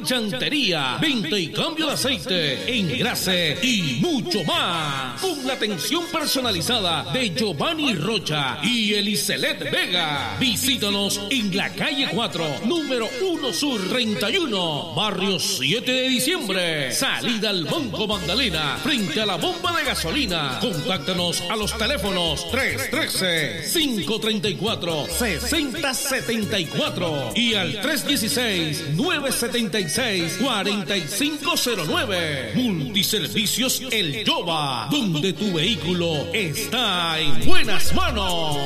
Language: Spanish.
llantería, venta y cambio de aceite, engrase y mucho más. Con la atención personalizada de Giovanni Rocha y Elicelet Vega. Visítanos en la calle 4, número 1 Sur 31, barrio 7 de diciembre. Salida al Banco Magdalena, frente a la bomba de gasolina. Contáctanos a los teléfonos 313-534-6074 y al 316-976-4509. Multiservicios El Yoba, donde tu vehículo está en buenas manos.